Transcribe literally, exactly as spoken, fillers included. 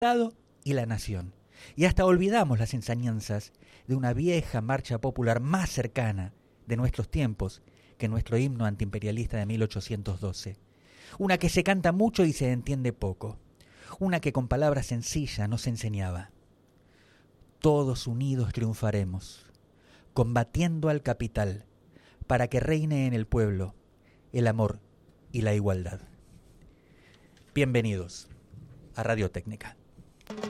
Estado y la nación. Y hasta olvidamos las enseñanzas de una vieja marcha popular más cercana de nuestros tiempos que nuestro himno antiimperialista de mil ochocientos doce. Una que se canta mucho y se entiende poco. Una que con palabras sencillas nos enseñaba: todos unidos triunfaremos, combatiendo al capital, para que reine en el pueblo el amor y la igualdad. Bienvenidos a Radio Técnica.